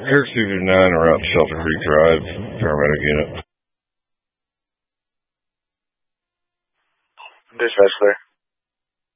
Kirk 259, around Shelter Creek Drive, paramedic unit. Dispatch clear.